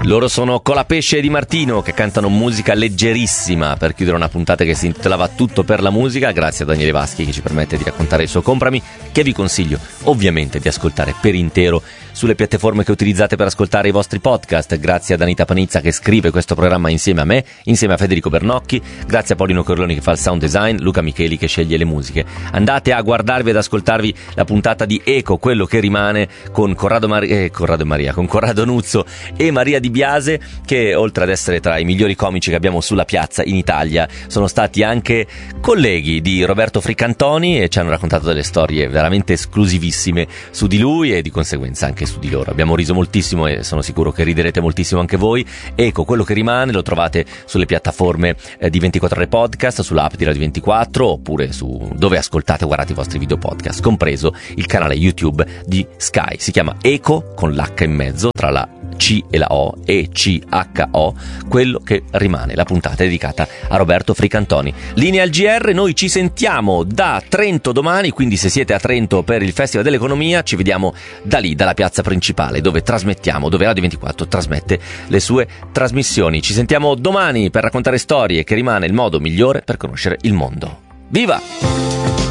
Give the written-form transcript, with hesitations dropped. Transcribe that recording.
Loro sono Colapesce e Di Martino, che cantano musica leggerissima per chiudere una puntata che si intitolava Tutto per la musica, grazie a Daniele Vaschi che ci permette di raccontare il suo Comprami, che vi consiglio ovviamente di ascoltare per intero sulle piattaforme che utilizzate per ascoltare i vostri podcast, grazie ad Anita Panizza che scrive questo programma insieme a me, insieme a Federico Bernocchi, grazie a Paolino Corleoni che fa il sound design, Luca Micheli che sceglie le musiche. Andate a guardarvi ed ascoltarvi la puntata di Eco, quello che rimane, con Corrado Nuzzo e Maria Di Biase, che oltre ad essere tra i migliori comici che abbiamo sulla piazza in Italia, sono stati anche colleghi di Roberto Fricantoni e ci hanno raccontato delle storie veramente esclusivissime su di lui e di conseguenza anche su di loro. Abbiamo riso moltissimo e sono sicuro che riderete moltissimo anche voi. Ecco, quello che rimane lo trovate sulle piattaforme di 24 Ore Podcast, sull'app di Radio 24 oppure su dove ascoltate e guardate i vostri video podcast, compreso il canale YouTube di Sky. Si chiama Eco con l'H in mezzo tra la C e la O, E-C-H-O, quello che rimane. La puntata è dedicata a Roberto Fricantoni. Linea al GR, noi ci sentiamo da Trento domani, quindi se siete a Trento per il Festival dell'Economia ci vediamo da lì, dalla piazza principale, dove trasmettiamo, dove Radio 24 trasmette le sue trasmissioni. Ci sentiamo domani per raccontare storie, che rimane il modo migliore per conoscere il mondo. Viva!